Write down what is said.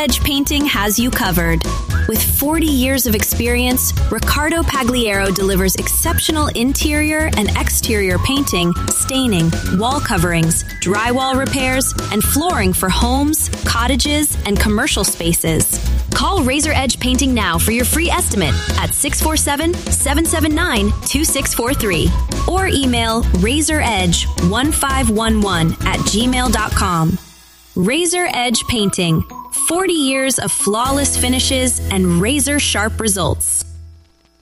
Edge Painting has you covered. With 40 years of experience, Ricardo Pagliaro delivers exceptional interior and exterior painting, staining, wall coverings, drywall repairs, and flooring for homes, cottages, and commercial spaces. Call Razor Edge Painting now for your free estimate at 647-779-2643 or email razoredge1511@gmail.com. Razor Edge Painting. 40 years of flawless finishes and razor-sharp results.